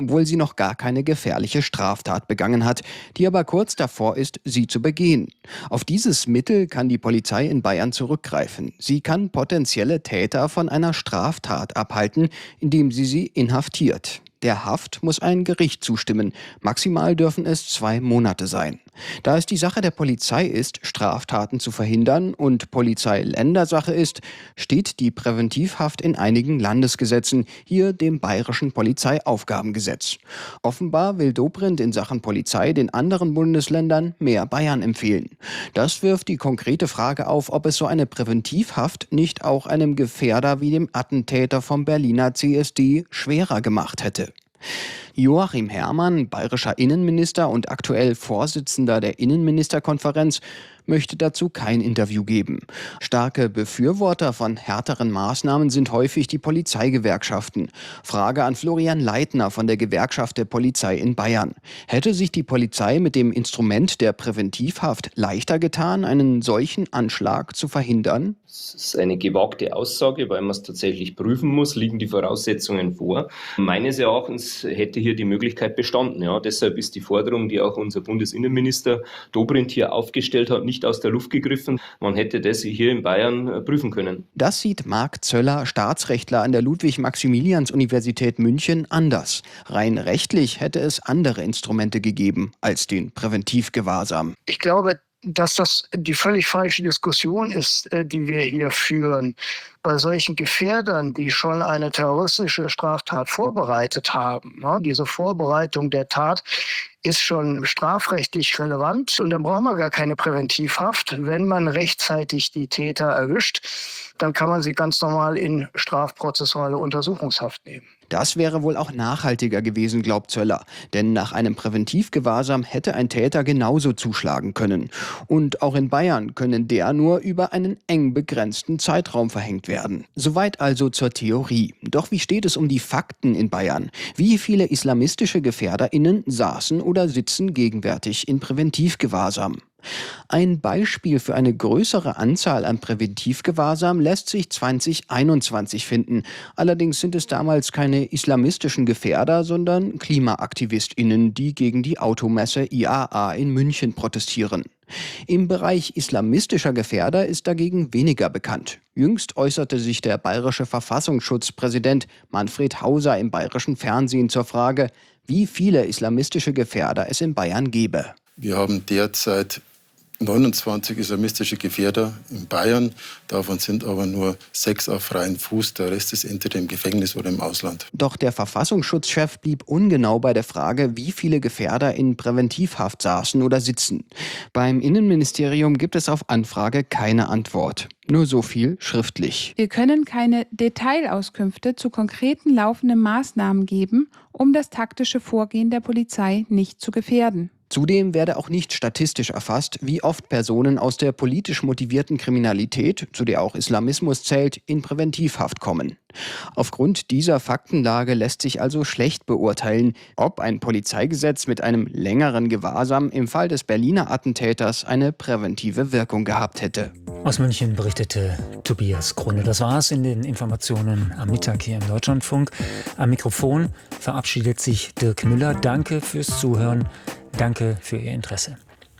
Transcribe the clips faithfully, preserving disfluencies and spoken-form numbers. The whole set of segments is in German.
obwohl sie noch gar keine gefährliche Straftat begangen hat, die aber kurz davor ist, sie zu begehen. Auf dieses Mittel kann die Polizei in Bayern zurückgreifen. Sie kann potenzielle Täter von einer Straftat abhalten, indem sie sie inhaftiert. Der Haft muss ein Gericht zustimmen. Maximal dürfen es zwei Monate sein. Da es die Sache der Polizei ist, Straftaten zu verhindern und Polizei Ländersache ist, steht die Präventivhaft in einigen Landesgesetzen, hier dem Bayerischen Polizeiaufgabengesetz. Offenbar will Dobrindt in Sachen Polizei den anderen Bundesländern mehr Bayern empfehlen. Das wirft die konkrete Frage auf, ob es so eine Präventivhaft nicht auch einem Gefährder wie dem Attentäter vom Berliner C S D schwerer gemacht hätte. Joachim Herrmann, bayerischer Innenminister und aktuell Vorsitzender der Innenministerkonferenz, möchte dazu kein Interview geben. Starke Befürworter von härteren Maßnahmen sind häufig die Polizeigewerkschaften. Frage an Florian Leitner von der Gewerkschaft der Polizei in Bayern. Hätte sich die Polizei mit dem Instrument der Präventivhaft leichter getan, einen solchen Anschlag zu verhindern? Das ist eine gewagte Aussage, weil man es tatsächlich prüfen muss, liegen die Voraussetzungen vor. Meines Erachtens hätte hier die Möglichkeit bestanden. Ja, deshalb ist die Forderung, die auch unser Bundesinnenminister Dobrindt hier aufgestellt hat, nicht aus der Luft gegriffen. Man hätte das hier in Bayern prüfen können. Das sieht Marc Zöller, Staatsrechtler an der Ludwig-Maximilians-Universität München, anders. Rein rechtlich hätte es andere Instrumente gegeben als den Präventivgewahrsam. Ich glaube, dass das die völlig falsche Diskussion ist, die wir hier führen. Bei solchen Gefährdern, die schon eine terroristische Straftat vorbereitet haben, ne, diese Vorbereitung der Tat ist schon strafrechtlich relevant und dann braucht man gar keine Präventivhaft. Wenn man rechtzeitig die Täter erwischt, dann kann man sie ganz normal in strafprozessuale Untersuchungshaft nehmen. Das wäre wohl auch nachhaltiger gewesen, glaubt Zöller. Denn nach einem Präventivgewahrsam hätte ein Täter genauso zuschlagen können. Und auch in Bayern können der nur über einen eng begrenzten Zeitraum verhängt werden. Soweit also zur Theorie. Doch wie steht es um die Fakten in Bayern? Wie viele islamistische GefährderInnen saßen oder sitzen gegenwärtig in Präventivgewahrsam? Ein Beispiel für eine größere Anzahl an Präventivgewahrsam lässt sich zwanzig einundzwanzig finden. Allerdings sind es damals keine islamistischen Gefährder, sondern KlimaaktivistInnen, die gegen die Automesse I A A in München protestieren. Im Bereich islamistischer Gefährder ist dagegen weniger bekannt. Jüngst äußerte sich der bayerische Verfassungsschutzpräsident Manfred Hauser im bayerischen Fernsehen zur Frage, wie viele islamistische Gefährder es in Bayern gebe. Wir haben derzeit neunundzwanzig islamistische Gefährder in Bayern. Davon sind aber nur sechs auf freiem Fuß. Der Rest ist entweder im Gefängnis oder im Ausland. Doch der Verfassungsschutzchef blieb ungenau bei der Frage, wie viele Gefährder in Präventivhaft saßen oder sitzen. Beim Innenministerium gibt es auf Anfrage keine Antwort. Nur so viel schriftlich. Wir können keine Detailauskünfte zu konkreten laufenden Maßnahmen geben, um das taktische Vorgehen der Polizei nicht zu gefährden. Zudem werde auch nicht statistisch erfasst, wie oft Personen aus der politisch motivierten Kriminalität, zu der auch Islamismus zählt, in Präventivhaft kommen. Aufgrund dieser Faktenlage lässt sich also schlecht beurteilen, ob ein Polizeigesetz mit einem längeren Gewahrsam im Fall des Berliner Attentäters eine präventive Wirkung gehabt hätte. Aus München berichtete Tobias Krone. Das war's in den Informationen am Mittag hier im Deutschlandfunk. Am Mikrofon verabschiedet sich Dirk Müller. Danke fürs Zuhören. Danke für Ihr Interesse.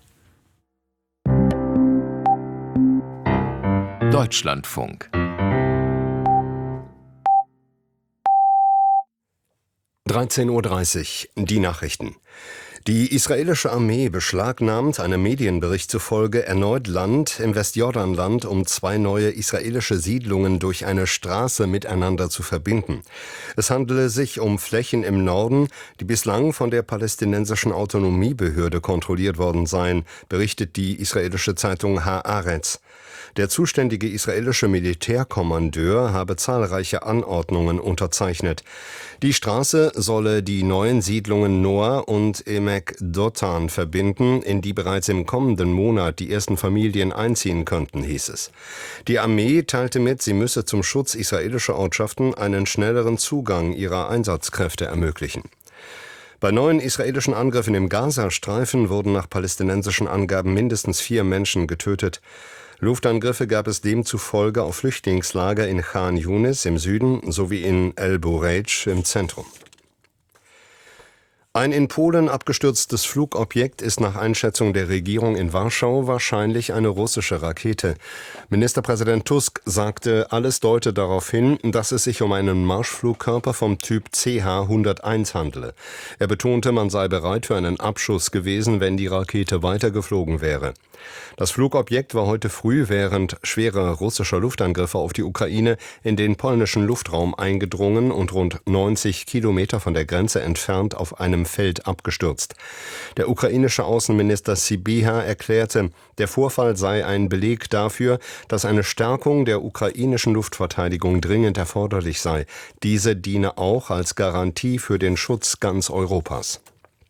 Deutschlandfunk. dreizehn Uhr dreißig, die Nachrichten. Die israelische Armee beschlagnahmt einem Medienbericht zufolge erneut Land im Westjordanland, um zwei neue israelische Siedlungen durch eine Straße miteinander zu verbinden. Es handele sich um Flächen im Norden, die bislang von der palästinensischen Autonomiebehörde kontrolliert worden seien, berichtet die israelische Zeitung Haaretz. Der zuständige israelische Militärkommandeur habe zahlreiche Anordnungen unterzeichnet. Die Straße solle die neuen Siedlungen Noah und Emek Dotan verbinden, in die bereits im kommenden Monat die ersten Familien einziehen könnten, hieß es. Die Armee teilte mit, sie müsse zum Schutz israelischer Ortschaften einen schnelleren Zugang ihrer Einsatzkräfte ermöglichen. Bei neuen israelischen Angriffen im Gazastreifen wurden nach palästinensischen Angaben mindestens vier Menschen getötet. Luftangriffe gab es demzufolge auf Flüchtlingslager in Khan Yunis im Süden sowie in El Bureij im Zentrum. Ein in Polen abgestürztes Flugobjekt ist nach Einschätzung der Regierung in Warschau wahrscheinlich eine russische Rakete. Ministerpräsident Tusk sagte, alles deute darauf hin, dass es sich um einen Marschflugkörper vom Typ C H hunderteins handele. Er betonte, man sei bereit für einen Abschuss gewesen, wenn die Rakete weitergeflogen wäre. Das Flugobjekt war heute früh während schwerer russischer Luftangriffe auf die Ukraine in den polnischen Luftraum eingedrungen und rund neunzig Kilometer von der Grenze entfernt auf einem Feld abgestürzt. Der ukrainische Außenminister Sybiha erklärte, der Vorfall sei ein Beleg dafür, dass eine Stärkung der ukrainischen Luftverteidigung dringend erforderlich sei. Diese diene auch als Garantie für den Schutz ganz Europas.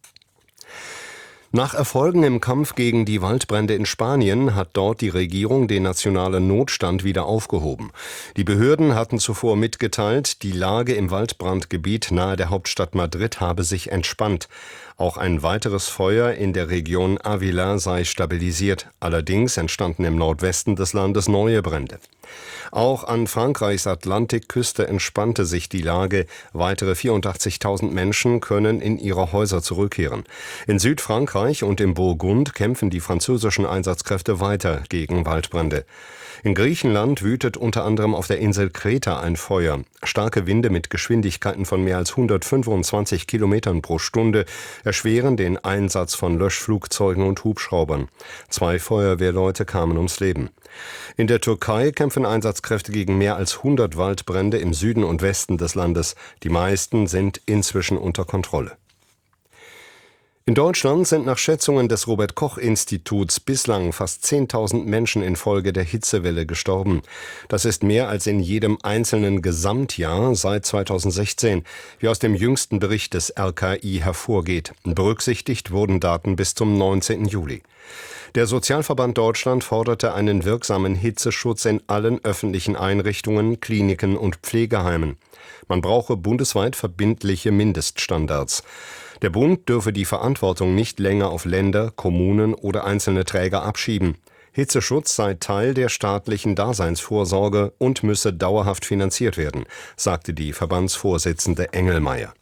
Nach Erfolgen im Kampf gegen die Waldbrände in Spanien hat dort die Regierung den nationalen Notstand wieder aufgehoben. Die Behörden hatten zuvor mitgeteilt, die Lage im Waldbrandgebiet nahe der Hauptstadt Madrid habe sich entspannt. Auch ein weiteres Feuer in der Region Ávila sei stabilisiert. Allerdings entstanden im Nordwesten des Landes neue Brände. Auch an Frankreichs Atlantikküste entspannte sich die Lage. Weitere vierundachtzigtausend Menschen können in ihre Häuser zurückkehren. In Südfrankreich und im Burgund kämpfen die französischen Einsatzkräfte weiter gegen Waldbrände. In Griechenland wütet unter anderem auf der Insel Kreta ein Feuer. Starke Winde mit Geschwindigkeiten von mehr als hundertfünfundzwanzig Kilometern pro Stunde erschweren den Einsatz von Löschflugzeugen und Hubschraubern. Zwei Feuerwehrleute kamen ums Leben. In der Türkei kämpfen Einsatzkräfte gegen mehr als hundert Waldbrände im Süden und Westen des Landes. Die meisten sind inzwischen unter Kontrolle. In Deutschland sind nach Schätzungen des Robert-Koch-Instituts bislang fast zehntausend Menschen infolge der Hitzewelle gestorben. Das ist mehr als in jedem einzelnen Gesamtjahr seit zweitausendsechzehn, wie aus dem jüngsten Bericht des R K I hervorgeht. Berücksichtigt wurden Daten bis zum neunzehnten Juli. Der Sozialverband Deutschland forderte einen wirksamen Hitzeschutz in allen öffentlichen Einrichtungen, Kliniken und Pflegeheimen. Man brauche bundesweit verbindliche Mindeststandards. Der Bund dürfe die Verantwortung nicht länger auf Länder, Kommunen oder einzelne Träger abschieben. Hitzeschutz sei Teil der staatlichen Daseinsvorsorge und müsse dauerhaft finanziert werden, sagte die Verbandsvorsitzende Engelmeier.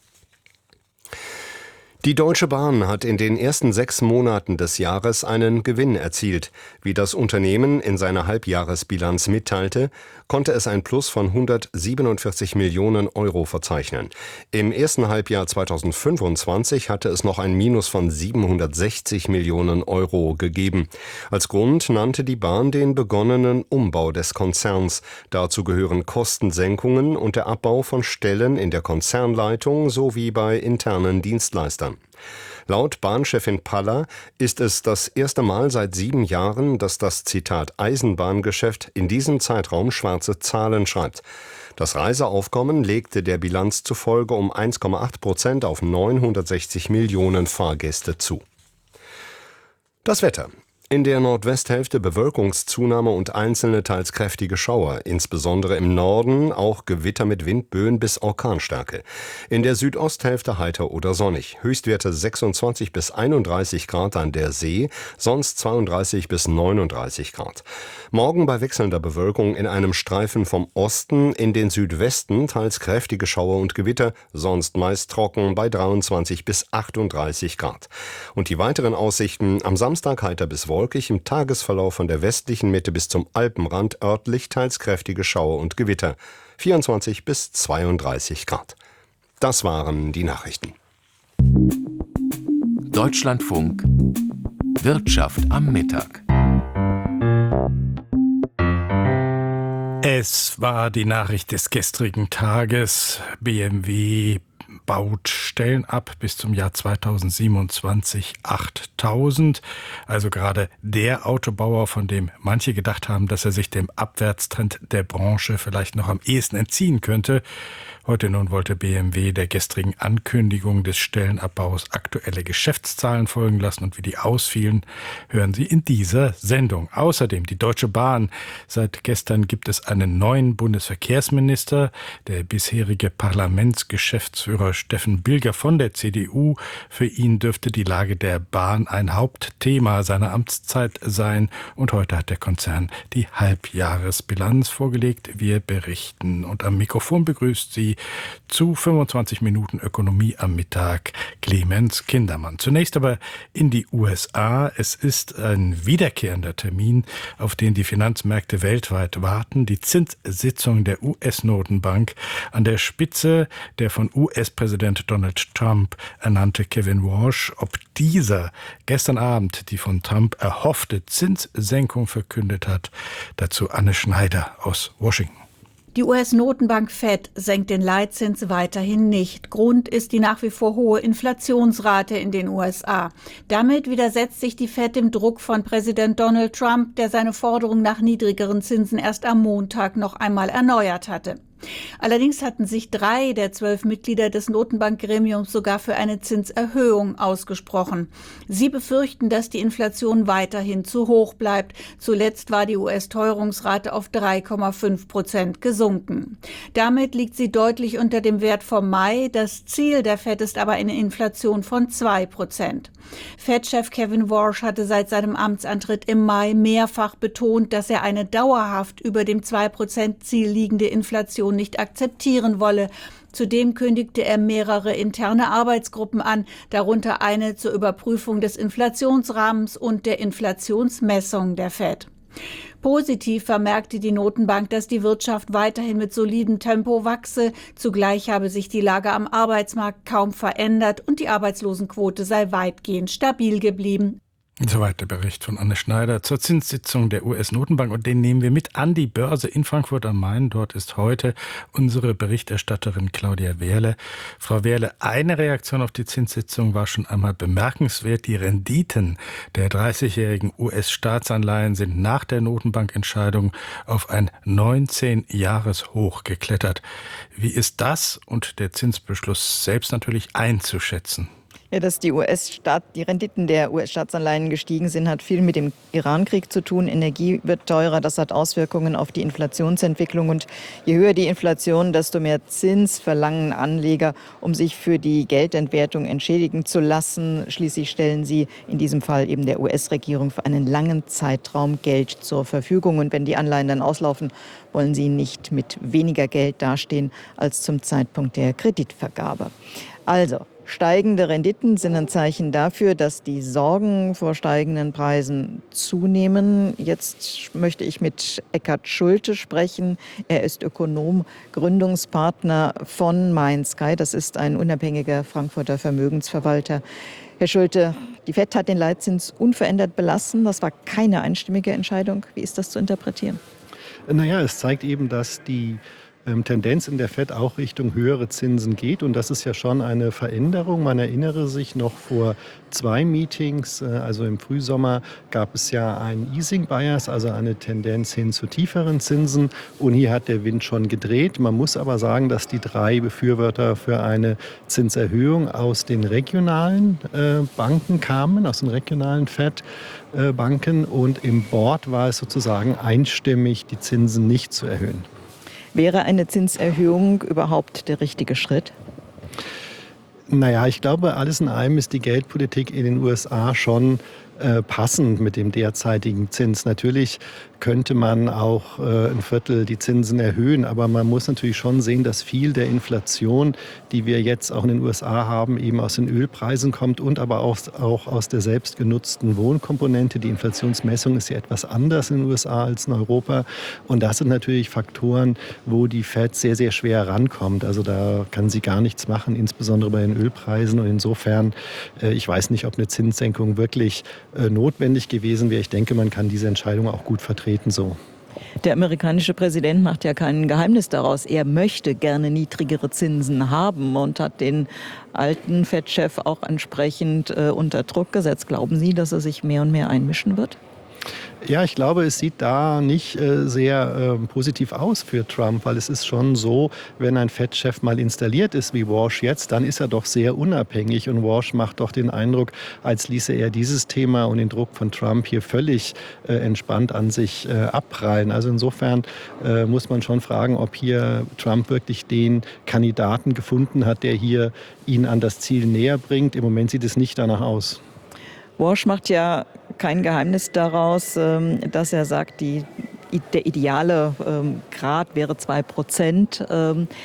Die Deutsche Bahn hat in den ersten sechs Monaten des Jahres einen Gewinn erzielt. Wie das Unternehmen in seiner Halbjahresbilanz mitteilte, konnte es ein Plus von hundertsiebenundvierzig Millionen Euro verzeichnen. Im ersten Halbjahr zweitausendfünfundzwanzig hatte es noch ein Minus von siebenhundertsechzig Millionen Euro gegeben. Als Grund nannte die Bahn den begonnenen Umbau des Konzerns. Dazu gehören Kostensenkungen und der Abbau von Stellen in der Konzernleitung sowie bei internen Dienstleistern. Laut Bahnchefin Paller ist es das erste Mal seit sieben Jahren, dass das Zitat Eisenbahngeschäft in diesem Zeitraum schwarze Zahlen schreibt. Das Reiseaufkommen legte der Bilanz zufolge um eins Komma acht Prozent auf neunhundertsechzig Millionen Fahrgäste zu. Das Wetter. In der Nordwesthälfte Bewölkungszunahme und einzelne teils kräftige Schauer, insbesondere im Norden auch Gewitter mit Windböen bis Orkanstärke. In der Südosthälfte heiter oder sonnig. Höchstwerte sechsundzwanzig bis einunddreißig Grad an der See, sonst zweiunddreißig bis neununddreißig Grad. Morgen bei wechselnder Bewölkung in einem Streifen vom Osten in den Südwesten teils kräftige Schauer und Gewitter, sonst meist trocken bei dreiundzwanzig bis achtunddreißig Grad. Und die weiteren Aussichten am Samstag heiter bis wolkig. Wolkig im Tagesverlauf von der westlichen Mitte bis zum Alpenrand örtlich teils kräftige Schauer und Gewitter. vierundzwanzig bis zweiunddreißig Grad. Das waren die Nachrichten. Deutschlandfunk Wirtschaft am Mittag. Es war die Nachricht des gestrigen Tages. B M W baut Stellen ab bis zum Jahr zweitausendsiebenundzwanzig achttausend. Also gerade der Autobauer, von dem manche gedacht haben, dass er sich dem Abwärtstrend der Branche vielleicht noch am ehesten entziehen könnte. Heute nun wollte B M W der gestrigen Ankündigung des Stellenabbaus aktuelle Geschäftszahlen folgen lassen, und wie die ausfielen, hören Sie in dieser Sendung. Außerdem die Deutsche Bahn. Seit gestern gibt es einen neuen Bundesverkehrsminister. Der bisherige Parlamentsgeschäftsführer Steffen Bilger von der C D U. Für ihn dürfte die Lage der Bahn ein Hauptthema seiner Amtszeit sein. Und heute hat der Konzern die Halbjahresbilanz vorgelegt. Wir berichten. Und am Mikrofon begrüßt Sie zu fünfundzwanzig Minuten Ökonomie am Mittag Clemens Kindermann. Zunächst aber in die U S A. Es ist ein wiederkehrender Termin, auf den die Finanzmärkte weltweit warten. Die Zinssitzung der U S-Notenbank an der Spitze der von U S-Präsident Donald Trump ernannte Kevin Warsh. Ob dieser gestern Abend die von Trump erhoffte Zinssenkung verkündet hat, dazu Anne Schneider aus Washington. Die U S-Notenbank Fed senkt den Leitzins weiterhin nicht. Grund ist die nach wie vor hohe Inflationsrate in den U S A. Damit widersetzt sich die Fed dem Druck von Präsident Donald Trump, der seine Forderung nach niedrigeren Zinsen erst am Montag noch einmal erneuert hatte. Allerdings hatten sich drei der zwölf Mitglieder des Notenbankgremiums sogar für eine Zinserhöhung ausgesprochen. Sie befürchten, dass die Inflation weiterhin zu hoch bleibt. Zuletzt war die U S-Teuerungsrate auf drei Komma fünf Prozent gesunken. Damit liegt sie deutlich unter dem Wert vom Mai. Das Ziel der Fed ist aber eine Inflation von zwei Prozent. Fed-Chef Kevin Warsh hatte seit seinem Amtsantritt im Mai mehrfach betont, dass er eine dauerhaft über dem zwei Prozent Ziel liegende Inflation nicht akzeptieren wolle. Zudem kündigte er mehrere interne Arbeitsgruppen an, darunter eine zur Überprüfung des Inflationsrahmens und der Inflationsmessung der Fed. Positiv vermerkte die Notenbank, dass die Wirtschaft weiterhin mit solidem Tempo wachse. Zugleich habe sich die Lage am Arbeitsmarkt kaum verändert und die Arbeitslosenquote sei weitgehend stabil geblieben. Soweit der Bericht von Anne Schneider zur Zinssitzung der U S-Notenbank. Und den nehmen wir mit an die Börse in Frankfurt am Main. Dort ist heute unsere Berichterstatterin Claudia Wehrle. Frau Wehrle, eine Reaktion auf die Zinssitzung war schon einmal bemerkenswert. Die Renditen der dreißigjährigen U S-Staatsanleihen sind nach der Notenbankentscheidung auf ein neunzehn-Jahres-Hoch geklettert. Wie ist das und der Zinsbeschluss selbst natürlich einzuschätzen? Ja, dass die U S-Staat, die Renditen der U S-Staatsanleihen gestiegen sind, hat viel mit dem Iran-Krieg zu tun. Energie wird teurer, das hat Auswirkungen auf die Inflationsentwicklung. Und je höher die Inflation, desto mehr Zins verlangen Anleger, um sich für die Geldentwertung entschädigen zu lassen. Schließlich stellen sie in diesem Fall eben der U S-Regierung für einen langen Zeitraum Geld zur Verfügung. Und wenn die Anleihen dann auslaufen, wollen sie nicht mit weniger Geld dastehen als zum Zeitpunkt der Kreditvergabe. Also, steigende Renditen sind ein Zeichen dafür, dass die Sorgen vor steigenden Preisen zunehmen. Jetzt möchte ich mit Eckhard Schulte sprechen. Er ist Ökonom, Gründungspartner von MindSky. Das ist ein unabhängiger Frankfurter Vermögensverwalter. Herr Schulte, die Fed hat den Leitzins unverändert belassen. Das war keine einstimmige Entscheidung. Wie ist das zu interpretieren? Naja, es zeigt eben, dass die Tendenz in der Fed auch Richtung höhere Zinsen geht. Und das ist ja schon eine Veränderung. Man erinnere sich noch vor zwei Meetings, also im Frühsommer, gab es ja einen Easing Bias, also eine Tendenz hin zu tieferen Zinsen. Und hier hat der Wind schon gedreht. Man muss aber sagen, dass die drei Befürworter für eine Zinserhöhung aus den regionalen äh, Banken kamen, aus den regionalen Fed-Banken. Und im Board war es sozusagen einstimmig, die Zinsen nicht zu erhöhen. Wäre eine Zinserhöhung überhaupt der richtige Schritt? Naja, ich glaube, alles in allem ist die Geldpolitik in den U S A schon äh, passend mit dem derzeitigen Zins. Natürlich könnte man auch äh, ein Viertel die Zinsen erhöhen, aber man muss natürlich schon sehen, dass viel der Inflation, die wir jetzt auch in den U S A haben, eben aus den Ölpreisen kommt und aber auch, auch aus der selbstgenutzten Wohnkomponente. Die Inflationsmessung ist ja etwas anders in den U S A als in Europa. Und das sind natürlich Faktoren, wo die Fed sehr, sehr schwer rankommt. Also da kann sie gar nichts machen, insbesondere bei den Ölpreisen. Und insofern, äh, ich weiß nicht, ob eine Zinssenkung wirklich äh, notwendig gewesen wäre. Ich denke, man kann diese Entscheidung auch gut vertreten. So. Der amerikanische Präsident macht ja kein Geheimnis daraus. Er möchte gerne niedrigere Zinsen haben und hat den alten Fed-Chef auch entsprechend äh, unter Druck gesetzt. Glauben Sie, dass er sich mehr und mehr einmischen wird? Ja, ich glaube, es sieht da nicht äh, sehr äh, positiv aus für Trump, weil es ist schon so, wenn ein Fed-Chef mal installiert ist wie Warsh jetzt, dann ist er doch sehr unabhängig und Warsh macht doch den Eindruck, als ließe er dieses Thema und den Druck von Trump hier völlig äh, entspannt an sich äh, abprallen. Also insofern äh, muss man schon fragen, ob hier Trump wirklich den Kandidaten gefunden hat, der hier ihn an das Ziel näher bringt. Im Moment sieht es nicht danach aus. Warsh macht ja kein Geheimnis daraus, dass er sagt, die, der ideale Grad wäre zwei Prozent.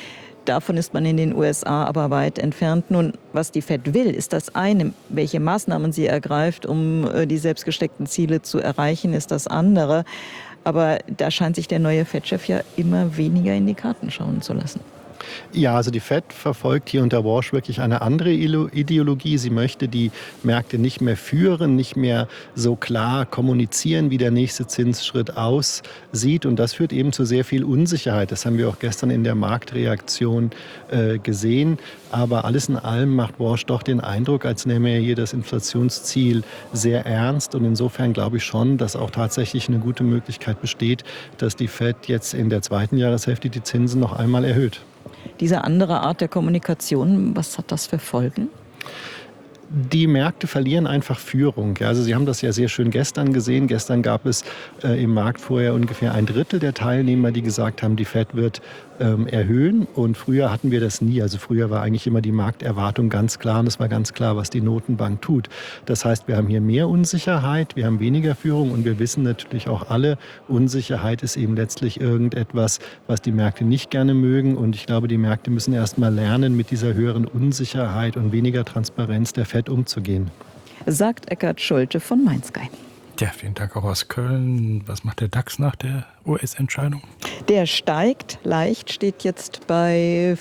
Davon ist man in den U S A aber weit entfernt. Nun, was die Fed will, ist das eine. Welche Maßnahmen sie ergreift, um die selbst gesteckten Ziele zu erreichen, ist das andere. Aber da scheint sich der neue Fed-Chef ja immer weniger in die Karten schauen zu lassen. Ja, also die Fed verfolgt hier unter Walsh wirklich eine andere Ideologie. Sie möchte die Märkte nicht mehr führen, nicht mehr so klar kommunizieren, wie der nächste Zinsschritt aussieht. Und das führt eben zu sehr viel Unsicherheit. Das haben wir auch gestern in der Marktreaktion äh, gesehen. Aber alles in allem macht Walsh doch den Eindruck, als nähme er hier das Inflationsziel sehr ernst. Und insofern glaube ich schon, dass auch tatsächlich eine gute Möglichkeit besteht, dass die Fed jetzt in der zweiten Jahreshälfte die Zinsen noch einmal erhöht. Diese andere Art der Kommunikation, was hat das für Folgen? Die Märkte verlieren einfach Führung. Ja, also Sie haben das ja sehr schön gestern gesehen. Gestern gab es äh, im Markt vorher ungefähr ein Drittel der Teilnehmer, die gesagt haben, die Fed wird ähm, erhöhen. Und früher hatten wir das nie. Also früher war eigentlich immer die Markterwartung ganz klar. Und es war ganz klar, was die Notenbank tut. Das heißt, wir haben hier mehr Unsicherheit, wir haben weniger Führung. Und wir wissen natürlich auch alle, Unsicherheit ist eben letztlich irgendetwas, was die Märkte nicht gerne mögen. Und ich glaube, die Märkte müssen erst mal lernen, mit dieser höheren Unsicherheit und weniger Transparenz der Fed umzugehen. Sagt Eckhard Schulte von MindSky. Ja, vielen Dank auch aus Köln. Was macht der DAX nach der U S-Entscheidung? Der steigt leicht, steht jetzt bei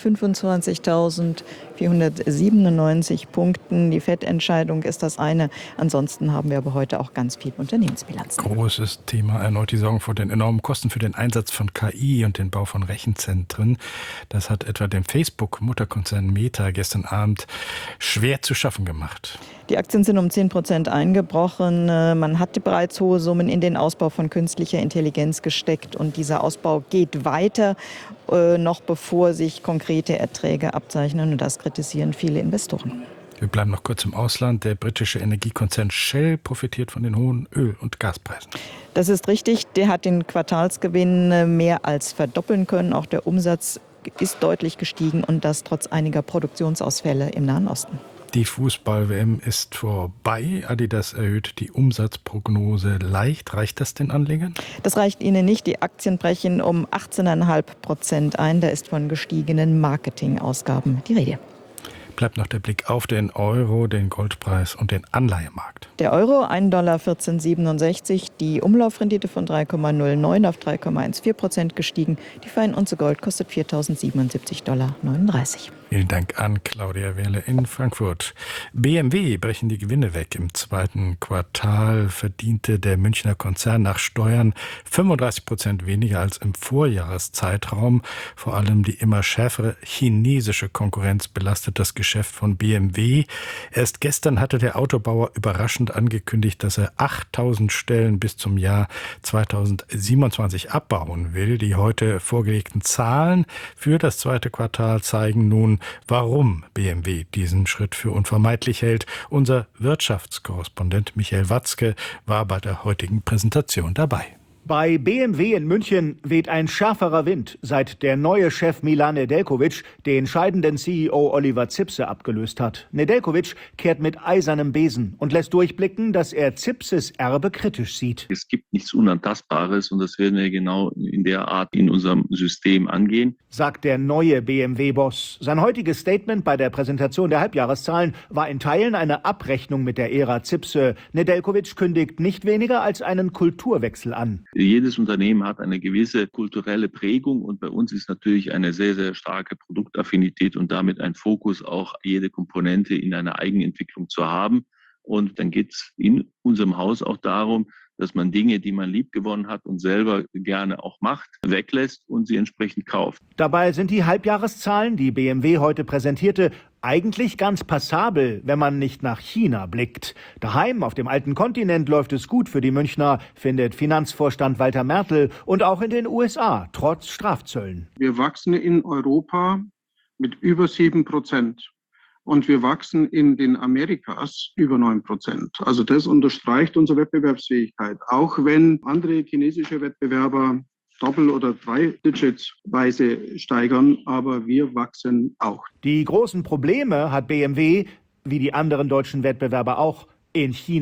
fünfundzwanzigtausendvierhundertsiebenundneunzig Punkten. Die Fed-Entscheidung ist das eine. Ansonsten haben wir aber heute auch ganz viel Unternehmensbilanzen. Großes Thema erneut die Sorgen vor den enormen Kosten für den Einsatz von K I und den Bau von Rechenzentren. Das hat etwa dem Facebook-Mutterkonzern Meta gestern Abend schwer zu schaffen gemacht. Die Aktien sind um zehn Prozent eingebrochen. Man hat bereits hohe Summen in den Ausbau von künstlicher Intelligenz gesteckt und dieser Ausbau geht weiter, äh, noch bevor sich konkrete Erträge abzeichnen und das kritisieren viele Investoren. Wir bleiben noch kurz im Ausland. Der britische Energiekonzern Shell profitiert von den hohen Öl- und Gaspreisen. Das ist richtig. Der hat den Quartalsgewinn mehr als verdoppeln können. Auch der Umsatz ist deutlich gestiegen und das trotz einiger Produktionsausfälle im Nahen Osten. Die Fußball-W M ist vorbei. Adidas erhöht die Umsatzprognose leicht. Reicht das den Anlegern? Das reicht ihnen nicht. Die Aktien brechen um achtzehn Komma fünf Prozent ein. Da ist von gestiegenen Marketingausgaben die Rede. Bleibt noch der Blick auf den Euro, den Goldpreis und den Anleihemarkt. Der Euro ein Dollar vierzehn Komma siebenundsechzig, die Umlaufrendite von drei Komma null neun auf drei Komma vierzehn Prozent gestiegen. Die Feinunze Gold kostet viertausendsiebenundsiebzig Dollar neununddreißig. Vielen Dank an Claudia Wehrle in Frankfurt. B M W brechen die Gewinne weg. Im zweiten Quartal verdiente der Münchner Konzern nach Steuern fünfunddreißig Prozent weniger als im Vorjahreszeitraum. Vor allem die immer schärfere chinesische Konkurrenz belastet das Geschäft von B M W. Erst gestern hatte der Autobauer überraschend angekündigt, dass er achttausend Stellen bis zum Jahr zweitausendsiebenundzwanzig abbauen will. Die heute vorgelegten Zahlen für das zweite Quartal zeigen nun, warum B M W diesen Schritt für unvermeidlich hält. Unser Wirtschaftskorrespondent Michael Watzke war bei der heutigen Präsentation dabei. Bei B M W in München weht ein schärferer Wind, seit der neue Chef Milan Nedeljković den scheidenden C E O Oliver Zipse abgelöst hat. Nedeljković kehrt mit eisernem Besen und lässt durchblicken, dass er Zipses Erbe kritisch sieht. Es gibt nichts Unantastbares und das werden wir genau in der Art in unserem System angehen, sagt der neue B M W-Boss. Sein heutiges Statement bei der Präsentation der Halbjahreszahlen war in Teilen eine Abrechnung mit der Ära Zipse. Nedeljković kündigt nicht weniger als einen Kulturwechsel an. Jedes Unternehmen hat eine gewisse kulturelle Prägung und bei uns ist natürlich eine sehr, sehr starke Produktaffinität und damit ein Fokus, auch jede Komponente in einer Eigenentwicklung zu haben. Und dann geht es in unserem Haus auch darum, dass man Dinge, die man liebgewonnen hat und selber gerne auch macht, weglässt und sie entsprechend kauft. Dabei sind die Halbjahreszahlen, die B M W heute präsentierte, eigentlich ganz passabel, wenn man nicht nach China blickt. Daheim auf dem alten Kontinent läuft es gut für die Münchner, findet Finanzvorstand Walter Mertl, und auch in den U S A, trotz Strafzöllen. Wir wachsen in Europa mit über sieben Prozent. Und wir wachsen in den Amerikas über neun Prozent. Also das unterstreicht unsere Wettbewerbsfähigkeit. Auch wenn andere chinesische Wettbewerber doppel- oder drei-Digits-weise steigern, aber wir wachsen auch. Die großen Probleme hat B M W, wie die anderen deutschen Wettbewerber auch, in China.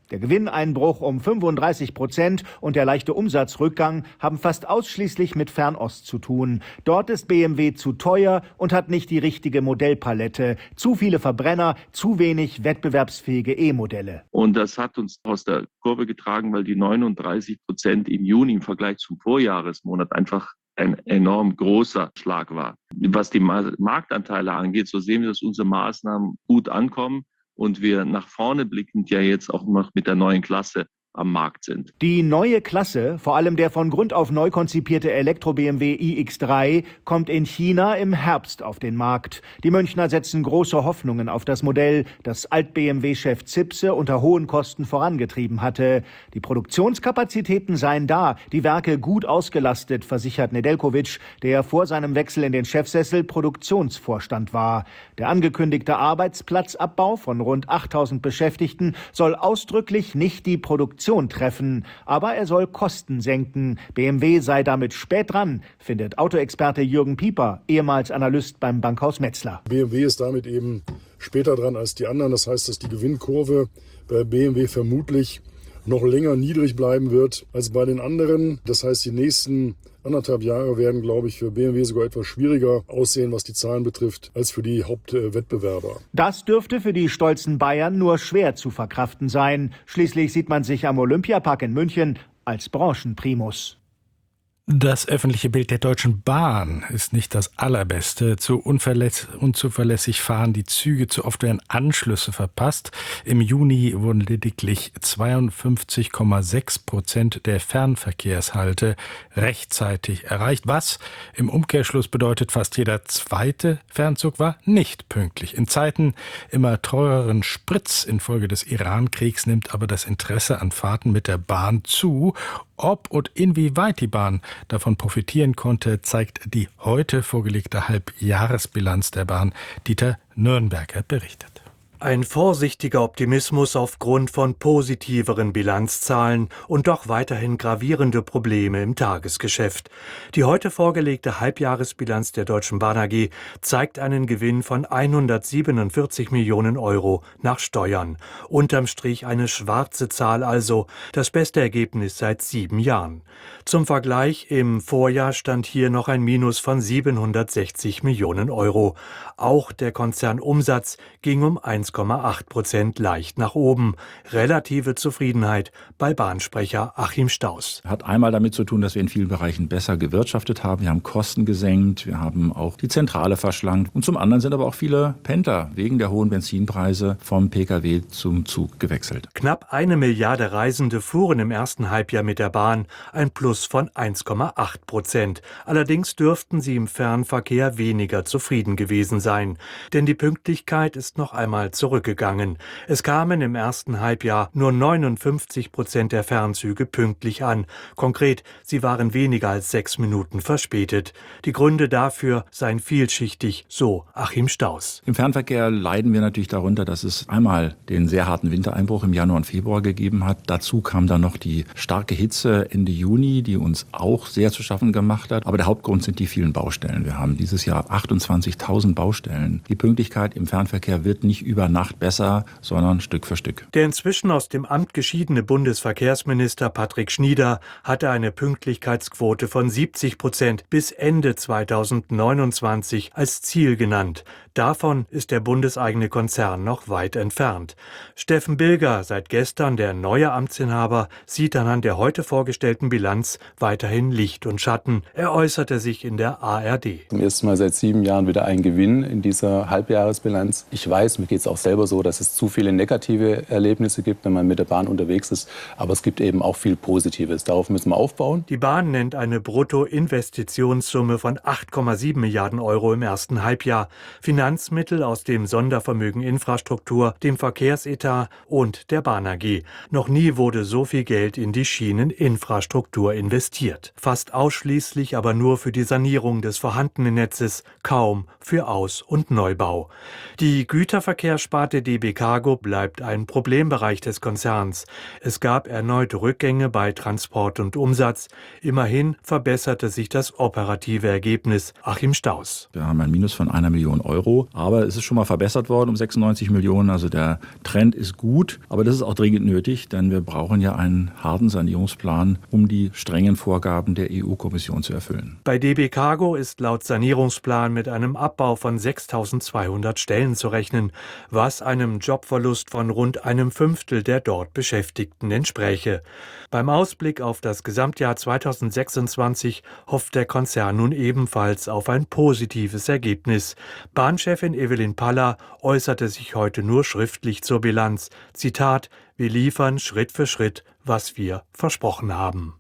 Der Gewinneinbruch um fünfunddreißig Prozent und der leichte Umsatzrückgang haben fast ausschließlich mit Fernost zu tun. Dort ist B M W zu teuer und hat nicht die richtige Modellpalette. Zu viele Verbrenner, zu wenig wettbewerbsfähige E-Modelle. Und das hat uns aus der Kurve getragen, weil die neununddreißig Prozent im Juni im Vergleich zum Vorjahresmonat einfach ein enorm großer Schlag war. Was die Marktanteile angeht, so sehen wir, dass unsere Maßnahmen gut ankommen und wir nach vorne blickend ja jetzt auch noch mit der neuen Klasse am Markt sind. Die neue Klasse, vor allem der von Grund auf neu konzipierte Elektro-B M W i X drei, kommt in China im Herbst auf den Markt. Die Münchner setzen große Hoffnungen auf das Modell, das Alt-B M W-Chef Zipse unter hohen Kosten vorangetrieben hatte. Die Produktionskapazitäten seien da, die Werke gut ausgelastet, versichert Nedeljkovic, der vor seinem Wechsel in den Chefsessel Produktionsvorstand war. Der angekündigte Arbeitsplatzabbau von rund achttausend Beschäftigten soll ausdrücklich nicht die Produktion treffen, aber er soll Kosten senken. B M W sei damit spät dran, findet Autoexperte Jürgen Pieper, ehemals Analyst beim Bankhaus Metzler. B M W ist damit eben später dran als die anderen. Das heißt, dass die Gewinnkurve bei B M W vermutlich noch länger niedrig bleiben wird als bei den anderen. Das heißt, die nächsten anderthalb Jahre werden, glaube ich, für B M W sogar etwas schwieriger aussehen, was die Zahlen betrifft, als für die Hauptwettbewerber. Das dürfte für die stolzen Bayern nur schwer zu verkraften sein. Schließlich sieht man sich am Olympiapark in München als Branchenprimus. Das öffentliche Bild der Deutschen Bahn ist nicht das allerbeste. Zu unzuverlässig fahren die Züge, zu oft werden Anschlüsse verpasst. Im Juni wurden lediglich zweiundfünfzig Komma sechs Prozent der Fernverkehrshalte rechtzeitig erreicht, was im Umkehrschluss bedeutet, fast jeder zweite Fernzug war nicht pünktlich. In Zeiten immer teureren Spritz infolge des Iran-Kriegs nimmt aber das Interesse an Fahrten mit der Bahn zu. Ob und inwieweit die Bahn davon profitieren konnte, zeigt die heute vorgelegte Halbjahresbilanz der Bahn. Dieter Nürnberger berichtet. Ein vorsichtiger Optimismus aufgrund von positiveren Bilanzzahlen und doch weiterhin gravierende Probleme im Tagesgeschäft. Die heute vorgelegte Halbjahresbilanz der Deutschen Bahn A G zeigt einen Gewinn von hundertsiebenundvierzig Millionen Euro nach Steuern. Unterm Strich eine schwarze Zahl also, das beste Ergebnis seit sieben Jahren. Zum Vergleich, im Vorjahr stand hier noch ein Minus von siebenhundertsechzig Millionen Euro. Auch der Konzernumsatz ging um eins Komma acht Prozent leicht nach oben. Relative Zufriedenheit bei Bahnsprecher Achim Staus. Hat einmal damit zu tun, dass wir in vielen Bereichen besser gewirtschaftet haben. Wir haben Kosten gesenkt, wir haben auch die Zentrale verschlankt. Und zum anderen sind aber auch viele Pendler wegen der hohen Benzinpreise vom Pkw zum Zug gewechselt. Knapp eine Milliarde Reisende fuhren im ersten Halbjahr mit der Bahn, ein Plus von eins Komma acht Prozent. Allerdings dürften sie im Fernverkehr weniger zufrieden gewesen sein. Denn die Pünktlichkeit ist noch einmal zurückgegangen. Es kamen im ersten Halbjahr nur neunundfünfzig Prozent der Fernzüge pünktlich an. Konkret, sie waren weniger als sechs Minuten verspätet. Die Gründe dafür seien vielschichtig, so Achim Staus. Im Fernverkehr leiden wir natürlich darunter, dass es einmal den sehr harten Wintereinbruch im Januar und Februar gegeben hat. Dazu kam dann noch die starke Hitze Ende Juni, die uns auch sehr zu schaffen gemacht hat. Aber der Hauptgrund sind die vielen Baustellen. Wir haben dieses Jahr achtundzwanzigtausend Baustellen. Die Pünktlichkeit im Fernverkehr wird nicht über Nacht besser, sondern Stück für Stück. Der inzwischen aus dem Amt geschiedene Bundesverkehrsminister Patrick Schnieder hatte eine Pünktlichkeitsquote von siebzig Prozent bis Ende zweitausendneunundzwanzig als Ziel genannt. Davon ist der bundeseigene Konzern noch weit entfernt. Steffen Bilger, seit gestern der neue Amtsinhaber, sieht anhand der heute vorgestellten Bilanz weiterhin Licht und Schatten. Er äußerte sich in der A R D. Zum ersten Mal seit sieben Jahren wieder ein Gewinn in dieser Halbjahresbilanz. Ich weiß, mir geht es auch selber so, dass es zu viele negative Erlebnisse gibt, wenn man mit der Bahn unterwegs ist. Aber es gibt eben auch viel Positives. Darauf müssen wir aufbauen. Die Bahn nennt eine Bruttoinvestitionssumme von acht Komma sieben Milliarden Euro im ersten Halbjahr. Finanzmittel aus dem Sondervermögen Infrastruktur, dem Verkehrsetat und der Bahn A G. Noch nie wurde so viel Geld in die Schieneninfrastruktur investiert. Fast ausschließlich aber nur für die Sanierung des vorhandenen Netzes, kaum für Aus- und Neubau. Die Güterverkehrssparte Transportsparte D B Cargo bleibt ein Problembereich des Konzerns. Es gab erneut Rückgänge bei Transport und Umsatz. Immerhin verbesserte sich das operative Ergebnis. Achim Staus. Wir haben ein Minus von einer Million Euro, aber es ist schon mal verbessert worden um sechsundneunzig Millionen. Also der Trend ist gut, aber das ist auch dringend nötig, denn wir brauchen ja einen harten Sanierungsplan, um die strengen Vorgaben der E U-Kommission zu erfüllen. Bei D B Cargo ist laut Sanierungsplan mit einem Abbau von sechstausendzweihundert Stellen zu rechnen, was einem Jobverlust von rund einem Fünftel der dort Beschäftigten entspräche. Beim Ausblick auf das Gesamtjahr zweitausendsechsundzwanzig hofft der Konzern nun ebenfalls auf ein positives Ergebnis. Bahnchefin Evelyn Paller äußerte sich heute nur schriftlich zur Bilanz. Zitat: Wir liefern Schritt für Schritt, was wir versprochen haben.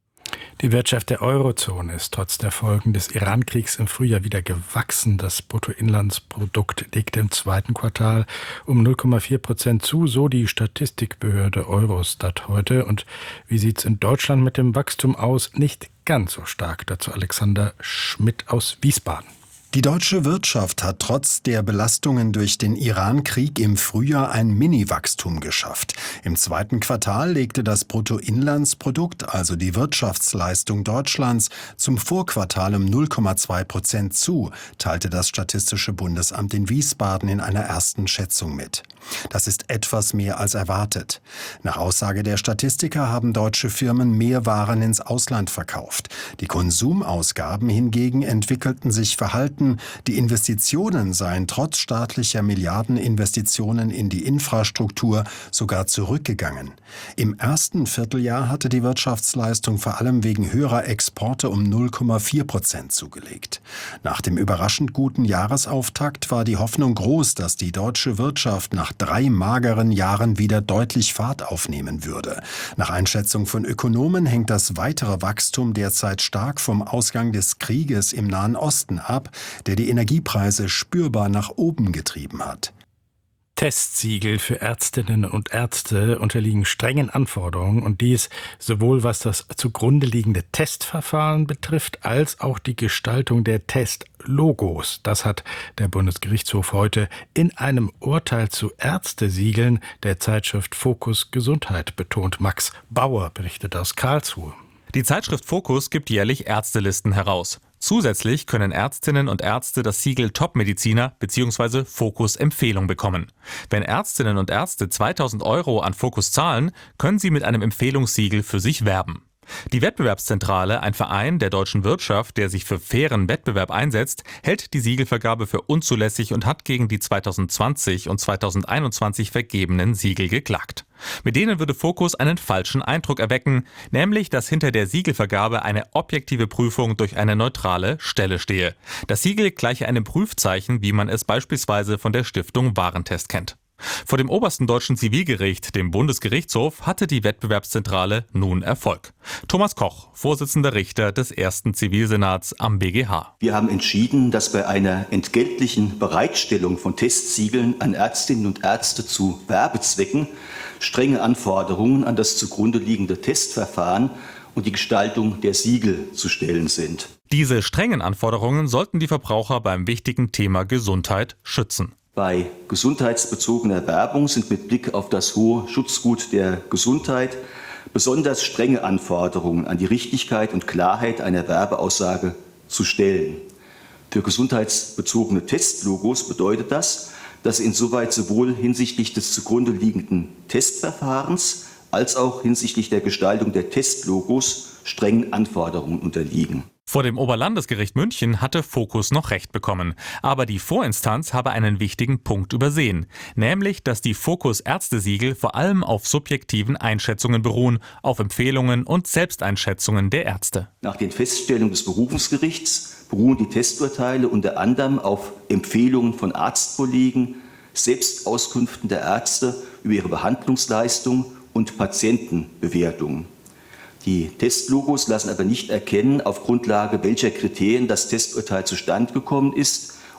Die Wirtschaft der Eurozone ist trotz der Folgen des Iran-Kriegs im Frühjahr wieder gewachsen. Das Bruttoinlandsprodukt legte im zweiten Quartal um null Komma vier Prozent zu, so die Statistikbehörde Eurostat heute. Und wie sieht es in Deutschland mit dem Wachstum aus? Nicht ganz so stark. Dazu Alexander Schmidt aus Wiesbaden. Die deutsche Wirtschaft hat trotz der Belastungen durch den Iran-Krieg im Frühjahr ein Mini-Wachstum geschafft. Im zweiten Quartal legte das Bruttoinlandsprodukt, also die Wirtschaftsleistung Deutschlands, zum Vorquartal um null Komma zwei Prozent zu, teilte das Statistische Bundesamt in Wiesbaden in einer ersten Schätzung mit. Das ist etwas mehr als erwartet. Nach Aussage der Statistiker haben deutsche Firmen mehr Waren ins Ausland verkauft. Die Konsumausgaben hingegen entwickelten sich verhalten. Die Investitionen seien trotz staatlicher Milliardeninvestitionen in die Infrastruktur sogar zurückgegangen. Im ersten Vierteljahr hatte die Wirtschaftsleistung vor allem wegen höherer Exporte um null Komma vier Prozent zugelegt. Nach dem überraschend guten Jahresauftakt war die Hoffnung groß, dass die deutsche Wirtschaft nach drei mageren Jahren wieder deutlich Fahrt aufnehmen würde. Nach Einschätzung von Ökonomen hängt das weitere Wachstum derzeit stark vom Ausgang des Krieges im Nahen Osten ab, der die Energiepreise spürbar nach oben getrieben hat. Testsiegel für Ärztinnen und Ärzte unterliegen strengen Anforderungen und dies sowohl was das zugrunde liegende Testverfahren betrifft, als auch die Gestaltung der Testlogos. Das hat der Bundesgerichtshof heute in einem Urteil zu Ärztesiegeln der Zeitschrift Fokus Gesundheit betont. Max Bauer berichtet aus Karlsruhe. Die Zeitschrift Fokus gibt jährlich Ärztelisten heraus. Zusätzlich können Ärztinnen und Ärzte das Siegel Top-Mediziner bzw. Fokus-Empfehlung bekommen. Wenn Ärztinnen und Ärzte zweitausend Euro an Fokus zahlen, können sie mit einem Empfehlungssiegel für sich werben. Die Wettbewerbszentrale, ein Verein der deutschen Wirtschaft, der sich für fairen Wettbewerb einsetzt, hält die Siegelvergabe für unzulässig und hat gegen die zweitausendzwanzig und zweitausendeinundzwanzig vergebenen Siegel geklagt. Mit denen würde Fokus einen falschen Eindruck erwecken, nämlich, dass hinter der Siegelvergabe eine objektive Prüfung durch eine neutrale Stelle stehe. Das Siegel gleiche einem Prüfzeichen, wie man es beispielsweise von der Stiftung Warentest kennt. Vor dem obersten deutschen Zivilgericht, dem Bundesgerichtshof, hatte die Wettbewerbszentrale nun Erfolg. Thomas Koch, Vorsitzender Richter des ersten Zivilsenats am B G H. Wir haben entschieden, dass bei einer entgeltlichen Bereitstellung von Testsiegeln an Ärztinnen und Ärzte zu Werbezwecken strenge Anforderungen an das zugrunde liegende Testverfahren und die Gestaltung der Siegel zu stellen sind. Diese strengen Anforderungen sollten die Verbraucher beim wichtigen Thema Gesundheit schützen. Bei gesundheitsbezogener Werbung sind mit Blick auf das hohe Schutzgut der Gesundheit besonders strenge Anforderungen an die Richtigkeit und Klarheit einer Werbeaussage zu stellen. Für gesundheitsbezogene Testlogos bedeutet das, dass insoweit sowohl hinsichtlich des zugrunde liegenden Testverfahrens als auch hinsichtlich der Gestaltung der Testlogos strengen Anforderungen unterliegen. Vor dem Oberlandesgericht München hatte Fokus noch Recht bekommen. Aber die Vorinstanz habe einen wichtigen Punkt übersehen. Nämlich, dass die Fokus-Ärztesiegel vor allem auf subjektiven Einschätzungen beruhen, auf Empfehlungen und Selbsteinschätzungen der Ärzte. Nach den Feststellungen des Berufungsgerichts beruhen die Testurteile unter anderem auf Empfehlungen von Arztkollegen, Selbstauskünften der Ärzte über ihre Behandlungsleistung und Patientenbewertungen. Die Testlogos lassen aber nicht erkennen, auf Grundlage welcher Kriterien das Testurteil zustande gekommen ist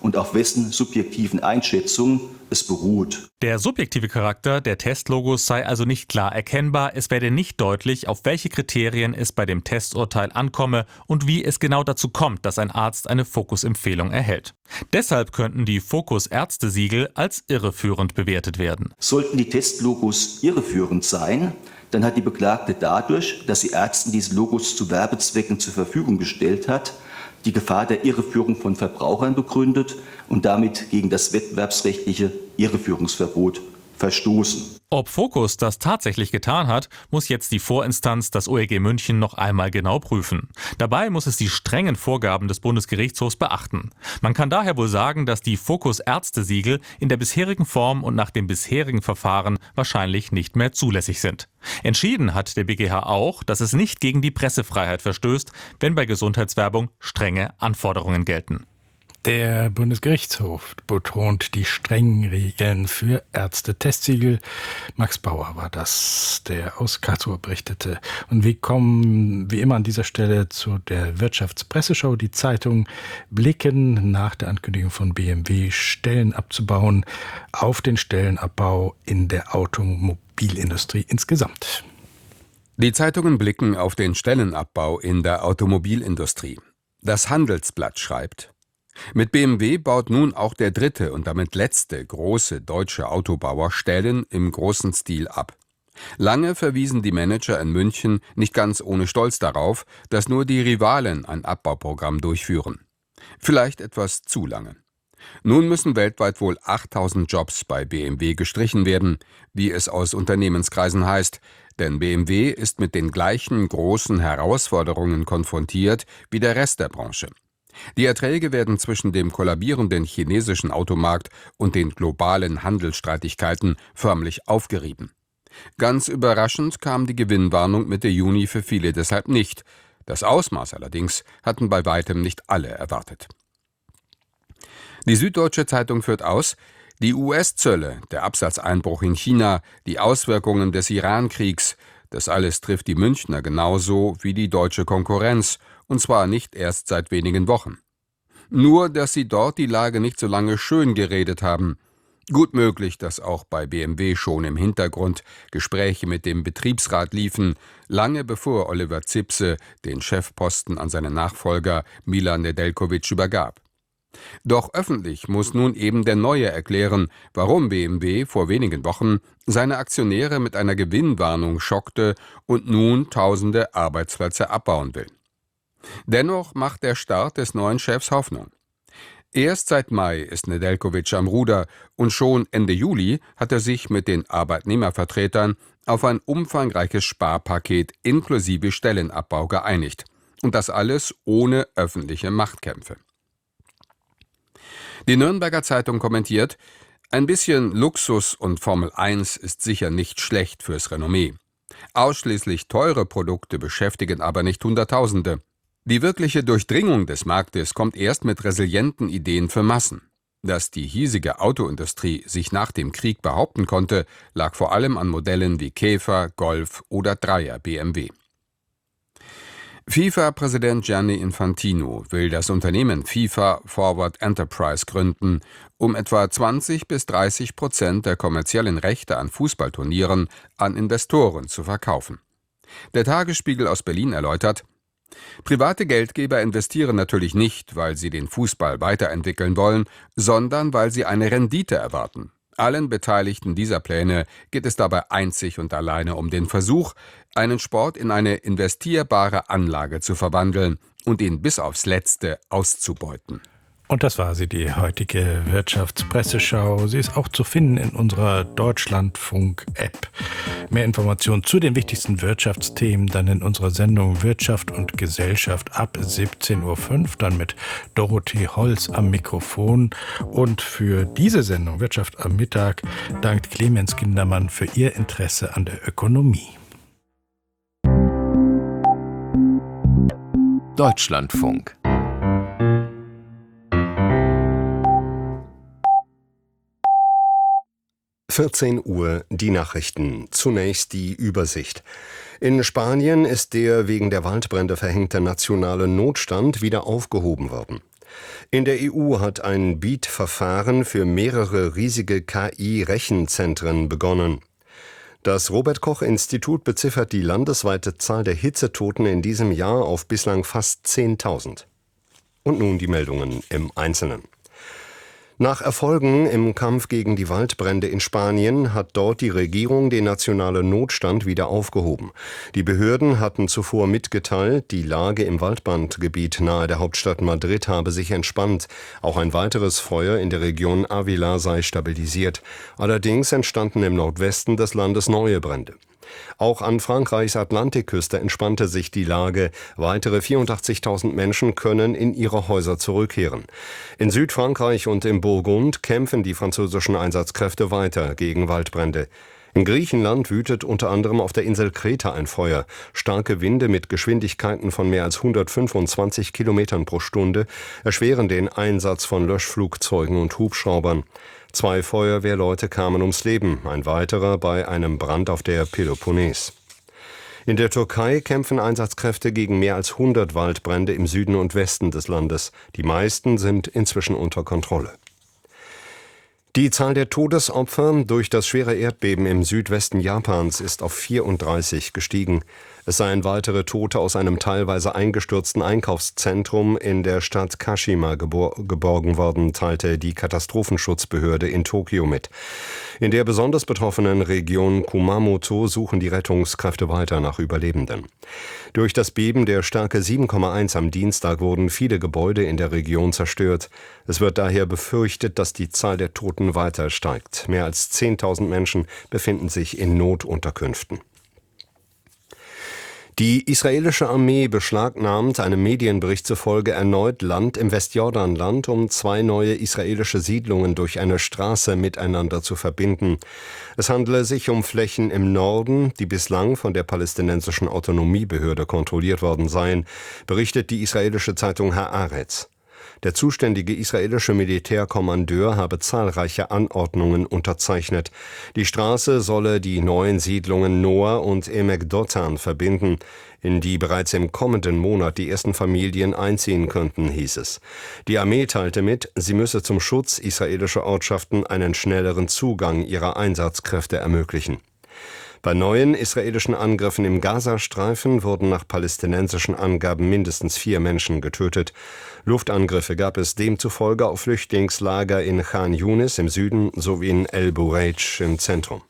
und auf wessen subjektiven Einschätzungen es beruht. Der subjektive Charakter der Testlogos sei also nicht klar erkennbar. Es werde nicht deutlich, auf welche Kriterien es bei dem Testurteil ankomme und wie es genau dazu kommt, dass ein Arzt eine Fokus-Empfehlung erhält. Deshalb könnten die Fokus-Ärzte-Siegel als irreführend bewertet werden. Sollten die Testlogos irreführend sein, dann hat die Beklagte dadurch, dass sie Ärzten diese Logos zu Werbezwecken zur Verfügung gestellt hat, die Gefahr der Irreführung von Verbrauchern begründet und damit gegen das wettbewerbsrechtliche Irreführungsverbot verstoßen. Ob Focus das tatsächlich getan hat, muss jetzt die Vorinstanz, das O E G München, noch einmal genau prüfen. Dabei muss es die strengen Vorgaben des Bundesgerichtshofs beachten. Man kann daher wohl sagen, dass die Fokus-Ärzte-Siegel in der bisherigen Form und nach dem bisherigen Verfahren wahrscheinlich nicht mehr zulässig sind. Entschieden hat der B G H auch, dass es nicht gegen die Pressefreiheit verstößt, wenn bei Gesundheitswerbung strenge Anforderungen gelten. Der Bundesgerichtshof betont die strengen Regeln für Ärzte. Testsiegel. Max Bauer war das, der aus Karlsruhe berichtete. Und wir kommen wie immer an dieser Stelle zu der Wirtschaftspresseschau. Die Zeitungen blicken nach der Ankündigung von B M W, Stellen abzubauen, auf den Stellenabbau in der Automobilindustrie insgesamt. Die Zeitungen blicken auf den Stellenabbau in der Automobilindustrie. Das Handelsblatt schreibt: Mit B M W baut nun auch der dritte und damit letzte große deutsche Autobauer Stellen im großen Stil ab. Lange verwiesen die Manager in München nicht ganz ohne Stolz darauf, dass nur die Rivalen ein Abbauprogramm durchführen. Vielleicht etwas zu lange. Nun müssen weltweit wohl achttausend Jobs bei B M W gestrichen werden, wie es aus Unternehmenskreisen heißt, denn B M W ist mit den gleichen großen Herausforderungen konfrontiert wie der Rest der Branche. Die Erträge werden zwischen dem kollabierenden chinesischen Automarkt und den globalen Handelsstreitigkeiten förmlich aufgerieben. Ganz überraschend kam die Gewinnwarnung Mitte Juni für viele deshalb nicht. Das Ausmaß allerdings hatten bei weitem nicht alle erwartet. Die Süddeutsche Zeitung führt aus: Die U S-Zölle, der Absatzeinbruch in China, die Auswirkungen des Iran-Kriegs, das alles trifft die Münchner genauso wie die deutsche Konkurrenz, und zwar nicht erst seit wenigen Wochen. Nur, dass sie dort die Lage nicht so lange schön geredet haben. Gut möglich, dass auch bei B M W schon im Hintergrund Gespräche mit dem Betriebsrat liefen, lange bevor Oliver Zipse den Chefposten an seinen Nachfolger Milan Nedeljkovic übergab. Doch öffentlich muss nun eben der Neue erklären, warum B M W vor wenigen Wochen seine Aktionäre mit einer Gewinnwarnung schockte und nun tausende Arbeitsplätze abbauen will. Dennoch macht der Start des neuen Chefs Hoffnung. Erst seit Mai ist Nedeljkovic am Ruder und schon Ende Juli hat er sich mit den Arbeitnehmervertretern auf ein umfangreiches Sparpaket inklusive Stellenabbau geeinigt. Und das alles ohne öffentliche Machtkämpfe. Die Nürnberger Zeitung kommentiert: Ein bisschen Luxus und Formel eins ist sicher nicht schlecht fürs Renommee. Ausschließlich teure Produkte beschäftigen aber nicht Hunderttausende. Die wirkliche Durchdringung des Marktes kommt erst mit resilienten Ideen für Massen. Dass die hiesige Autoindustrie sich nach dem Krieg behaupten konnte, lag vor allem an Modellen wie Käfer, Golf oder Dreier B M W. FIFA-Präsident Gianni Infantino will das Unternehmen FIFA Forward Enterprise gründen, um etwa zwanzig bis dreißig Prozent der kommerziellen Rechte an Fußballturnieren an Investoren zu verkaufen. Der Tagesspiegel aus Berlin erläutert: Private Geldgeber investieren natürlich nicht, weil sie den Fußball weiterentwickeln wollen, sondern weil sie eine Rendite erwarten. Allen Beteiligten dieser Pläne geht es dabei einzig und alleine um den Versuch, einen Sport in eine investierbare Anlage zu verwandeln und ihn bis aufs Letzte auszubeuten. Und das war sie, die heutige Wirtschaftspresseschau. Sie ist auch zu finden in unserer Deutschlandfunk-App. Mehr Informationen zu den wichtigsten Wirtschaftsthemen dann in unserer Sendung Wirtschaft und Gesellschaft ab siebzehn Uhr fünf, dann mit Dorothee Holz am Mikrofon. Und für diese Sendung Wirtschaft am Mittag dankt Clemens Kindermann für ihr Interesse an der Ökonomie. Deutschlandfunk. vierzehn Uhr, die Nachrichten. Zunächst die Übersicht. In Spanien ist der wegen der Waldbrände verhängte nationale Notstand wieder aufgehoben worden. In der E U hat ein B I T-Verfahren für mehrere riesige K I-Rechenzentren begonnen. Das Robert-Koch-Institut beziffert die landesweite Zahl der Hitzetoten in diesem Jahr auf bislang fast zehntausend. Und nun die Meldungen im Einzelnen. Nach Erfolgen im Kampf gegen die Waldbrände in Spanien hat dort die Regierung den nationalen Notstand wieder aufgehoben. Die Behörden hatten zuvor mitgeteilt, die Lage im Waldbrandgebiet nahe der Hauptstadt Madrid habe sich entspannt. Auch ein weiteres Feuer in der Region Ávila sei stabilisiert. Allerdings entstanden im Nordwesten des Landes neue Brände. Auch an Frankreichs Atlantikküste entspannte sich die Lage. Weitere vierundachtzigtausend Menschen können in ihre Häuser zurückkehren. In Südfrankreich und im Burgund kämpfen die französischen Einsatzkräfte weiter gegen Waldbrände. In Griechenland wütet unter anderem auf der Insel Kreta ein Feuer. Starke Winde mit Geschwindigkeiten von mehr als hundertfünfundzwanzig Kilometern pro Stunde erschweren den Einsatz von Löschflugzeugen und Hubschraubern. Zwei Feuerwehrleute kamen ums Leben, ein weiterer bei einem Brand auf der Peloponnes. In der Türkei kämpfen Einsatzkräfte gegen mehr als hundert Waldbrände im Süden und Westen des Landes. Die meisten sind inzwischen unter Kontrolle. Die Zahl der Todesopfer durch das schwere Erdbeben im Südwesten Japans ist auf vierunddreißig gestiegen. Es seien weitere Tote aus einem teilweise eingestürzten Einkaufszentrum in der Stadt Kashima gebor- geborgen worden, teilte die Katastrophenschutzbehörde in Tokio mit. In der besonders betroffenen Region Kumamoto suchen die Rettungskräfte weiter nach Überlebenden. Durch das Beben der Stärke sieben Komma eins am Dienstag wurden viele Gebäude in der Region zerstört. Es wird daher befürchtet, dass die Zahl der Toten weiter steigt. Mehr als zehntausend Menschen befinden sich in Notunterkünften. Die israelische Armee beschlagnahmt einem Medienbericht zufolge erneut Land im Westjordanland, um zwei neue israelische Siedlungen durch eine Straße miteinander zu verbinden. Es handele sich um Flächen im Norden, die bislang von der palästinensischen Autonomiebehörde kontrolliert worden seien, berichtet die israelische Zeitung Haaretz. Der zuständige israelische Militärkommandeur habe zahlreiche Anordnungen unterzeichnet. Die Straße solle die neuen Siedlungen Noah und Emek Dotan verbinden, in die bereits im kommenden Monat die ersten Familien einziehen könnten, hieß es. Die Armee teilte mit, sie müsse zum Schutz israelischer Ortschaften einen schnelleren Zugang ihrer Einsatzkräfte ermöglichen. Bei neuen israelischen Angriffen im Gazastreifen wurden nach palästinensischen Angaben mindestens vier Menschen getötet. Luftangriffe gab es demzufolge auf Flüchtlingslager in Khan Yunis im Süden sowie in El Bureij im Zentrum.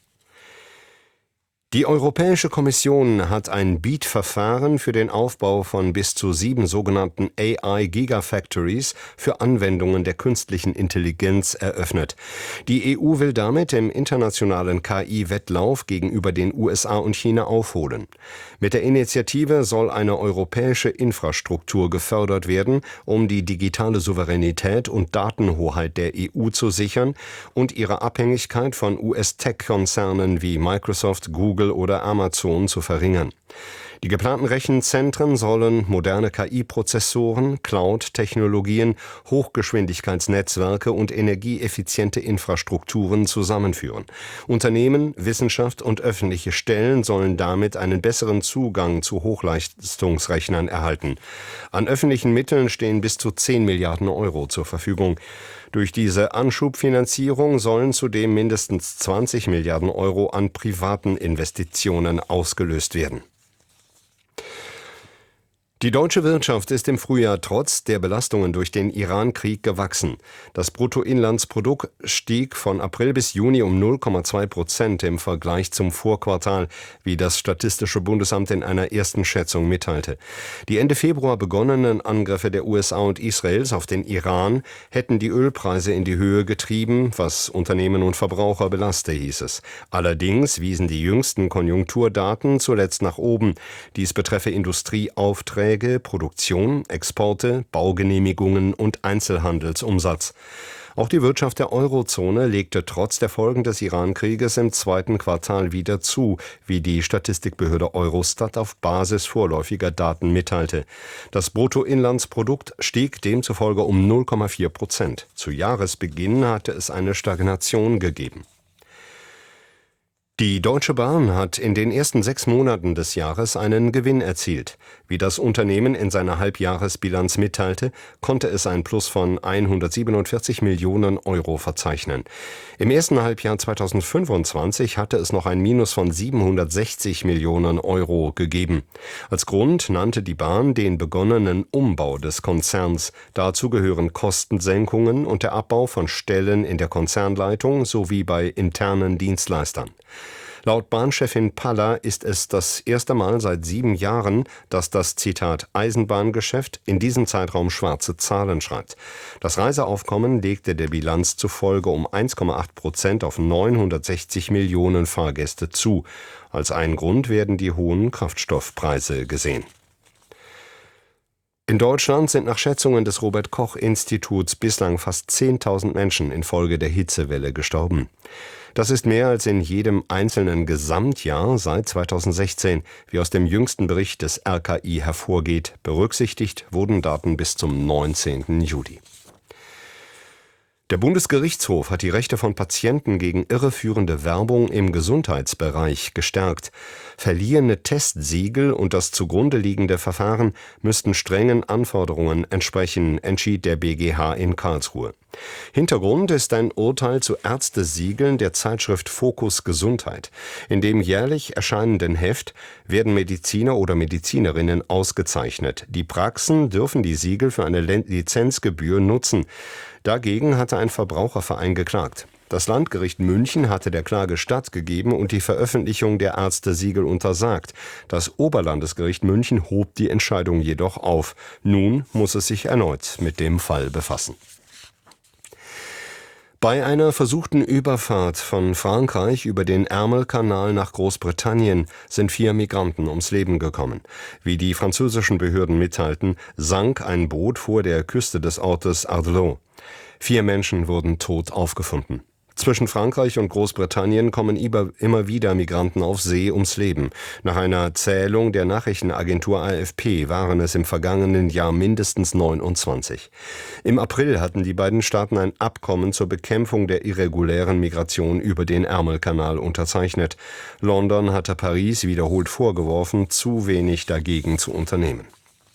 Die Europäische Kommission hat ein B I T-Verfahren für den Aufbau von bis zu sieben sogenannten A I-Gigafactories für Anwendungen der künstlichen Intelligenz eröffnet. Die E U will damit im internationalen K I-Wettlauf gegenüber den U S A und China aufholen. Mit der Initiative soll eine europäische Infrastruktur gefördert werden, um die digitale Souveränität und Datenhoheit der E U zu sichern und ihre Abhängigkeit von U S-Tech-Konzernen wie Microsoft, Google oder Amazon zu verringern. Die geplanten Rechenzentren sollen moderne K I-Prozessoren, Cloud-Technologien, Hochgeschwindigkeitsnetzwerke und energieeffiziente Infrastrukturen zusammenführen. Unternehmen, Wissenschaft und öffentliche Stellen sollen damit einen besseren Zugang zu Hochleistungsrechnern erhalten. An öffentlichen Mitteln stehen bis zu zehn Milliarden Euro zur Verfügung. Durch diese Anschubfinanzierung sollen zudem mindestens zwanzig Milliarden Euro an privaten Investitionen ausgelöst werden. Die deutsche Wirtschaft ist im Frühjahr trotz der Belastungen durch den Iran-Krieg gewachsen. Das Bruttoinlandsprodukt stieg von April bis Juni um null Komma zwei Prozent im Vergleich zum Vorquartal, wie das Statistische Bundesamt in einer ersten Schätzung mitteilte. Die Ende Februar begonnenen Angriffe der U S A und Israels auf den Iran hätten die Ölpreise in die Höhe getrieben, was Unternehmen und Verbraucher belaste, hieß es. Allerdings wiesen die jüngsten Konjunkturdaten zuletzt nach oben. Dies betreffe Industrieaufträge, Produktion, Exporte, Baugenehmigungen und Einzelhandelsumsatz. Auch die Wirtschaft der Eurozone legte trotz der Folgen des Iran-Krieges im zweiten Quartal wieder zu, wie die Statistikbehörde Eurostat auf Basis vorläufiger Daten mitteilte. Das Bruttoinlandsprodukt stieg demzufolge um null Komma vier Prozent. Zu Jahresbeginn hatte es eine Stagnation gegeben. Die Deutsche Bahn hat in den ersten sechs Monaten des Jahres einen Gewinn erzielt. Wie das Unternehmen in seiner Halbjahresbilanz mitteilte, konnte es ein Plus von hundertsiebenundvierzig Millionen Euro verzeichnen. Im ersten Halbjahr zweitausendfünfundzwanzig hatte es noch ein Minus von siebenhundertsechzig Millionen Euro gegeben. Als Grund nannte die Bahn den begonnenen Umbau des Konzerns. Dazu gehören Kostensenkungen und der Abbau von Stellen in der Konzernleitung sowie bei internen Dienstleistern. Laut Bahnchefin Paller ist es das erste Mal seit sieben Jahren, dass das Zitat Eisenbahngeschäft in diesem Zeitraum schwarze Zahlen schreibt. Das Reiseaufkommen legte der Bilanz zufolge um eins Komma acht Prozent auf neunhundertsechzig Millionen Fahrgäste zu. Als ein Grund werden die hohen Kraftstoffpreise gesehen. In Deutschland sind nach Schätzungen des Robert-Koch-Instituts bislang fast zehntausend Menschen infolge der Hitzewelle gestorben. Das ist mehr als in jedem einzelnen Gesamtjahr seit zweitausendsechzehn, wie aus dem jüngsten Bericht des R K I hervorgeht. Berücksichtigt wurden Daten bis zum neunzehnten Juli. Der Bundesgerichtshof hat die Rechte von Patienten gegen irreführende Werbung im Gesundheitsbereich gestärkt. Verliehene Testsiegel und das zugrunde liegende Verfahren müssten strengen Anforderungen entsprechen, entschied der B G H in Karlsruhe. Hintergrund ist ein Urteil zu Ärztesiegeln der Zeitschrift Fokus Gesundheit. In dem jährlich erscheinenden Heft werden Mediziner oder Medizinerinnen ausgezeichnet. Die Praxen dürfen die Siegel für eine Lizenzgebühr nutzen. Dagegen hatte ein Verbraucherverein geklagt. Das Landgericht München hatte der Klage stattgegeben und die Veröffentlichung der Ärztesiegel untersagt. Das Oberlandesgericht München hob die Entscheidung jedoch auf. Nun muss es sich erneut mit dem Fall befassen. Bei einer versuchten Überfahrt von Frankreich über den Ärmelkanal nach Großbritannien sind vier Migranten ums Leben gekommen. Wie die französischen Behörden mitteilten, sank ein Boot vor der Küste des Ortes Ardelot. Vier Menschen wurden tot aufgefunden. Zwischen Frankreich und Großbritannien kommen immer wieder Migranten auf See ums Leben. Nach einer Zählung der Nachrichtenagentur A F P waren es im vergangenen Jahr mindestens neunundzwanzig. Im April hatten die beiden Staaten ein Abkommen zur Bekämpfung der irregulären Migration über den Ärmelkanal unterzeichnet. London hatte Paris wiederholt vorgeworfen, zu wenig dagegen zu unternehmen.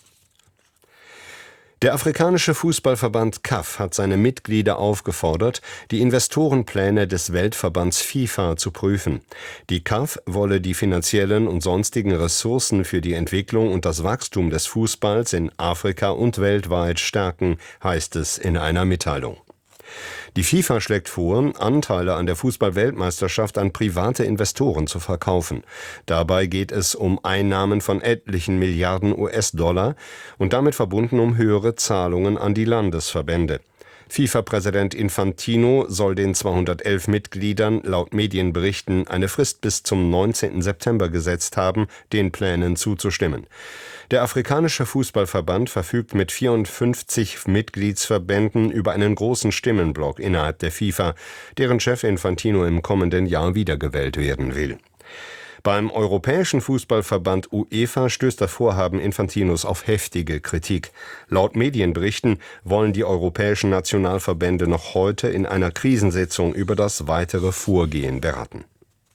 Der afrikanische Fußballverband C A F hat seine Mitglieder aufgefordert, die Investorenpläne des Weltverbands FIFA zu prüfen. Die C A F wolle die finanziellen und sonstigen Ressourcen für die Entwicklung und das Wachstum des Fußballs in Afrika und weltweit stärken, heißt es in einer Mitteilung. Die FIFA schlägt vor, Anteile an der Fußball-Weltmeisterschaft an private Investoren zu verkaufen. Dabei geht es um Einnahmen von etlichen Milliarden U S-Dollar und damit verbunden um höhere Zahlungen an die Landesverbände. FIFA-Präsident Infantino soll den zweihundertelf Mitgliedern laut Medienberichten eine Frist bis zum neunzehnten September gesetzt haben, den Plänen zuzustimmen. Der afrikanische Fußballverband verfügt mit vierundfünfzig Mitgliedsverbänden über einen großen Stimmenblock innerhalb der FIFA, deren Chef Infantino im kommenden Jahr wiedergewählt werden will. Beim Europäischen Fußballverband UEFA stößt das Vorhaben Infantinos auf heftige Kritik. Laut Medienberichten wollen die europäischen Nationalverbände noch heute in einer Krisensitzung über das weitere Vorgehen beraten.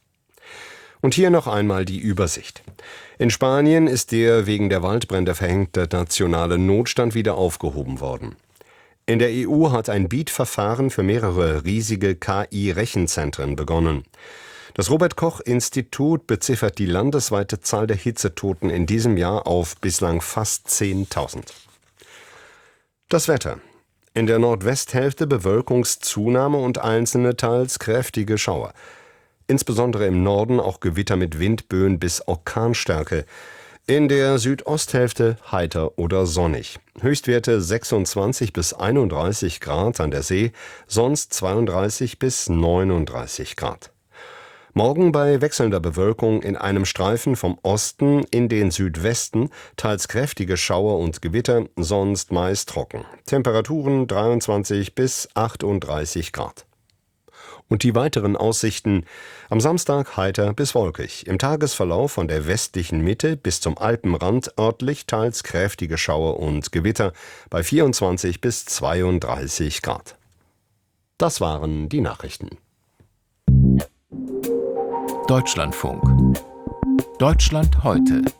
Und hier noch einmal die Übersicht. In Spanien ist der wegen der Waldbrände verhängte nationale Notstand wieder aufgehoben worden. In der E U hat ein Beat-Verfahren für mehrere riesige K I-Rechenzentren begonnen. Das Robert-Koch-Institut beziffert die landesweite Zahl der Hitzetoten in diesem Jahr auf bislang fast zehntausend. Das Wetter. In der Nordwesthälfte Bewölkungszunahme und einzelne teils kräftige Schauer. Insbesondere im Norden auch Gewitter mit Windböen bis Orkanstärke. In der Südosthälfte heiter oder sonnig. Höchstwerte sechsundzwanzig bis einunddreißig Grad an der See, sonst zweiunddreißig bis neununddreißig Grad. Morgen bei wechselnder Bewölkung in einem Streifen vom Osten in den Südwesten, teils kräftige Schauer und Gewitter, sonst meist trocken. Temperaturen dreiundzwanzig bis achtunddreißig Grad. Und die weiteren Aussichten: am Samstag heiter bis wolkig, im Tagesverlauf von der westlichen Mitte bis zum Alpenrand örtlich teils kräftige Schauer und Gewitter bei vierundzwanzig bis zweiunddreißig Grad. Das waren die Nachrichten. Deutschlandfunk. Deutschland heute.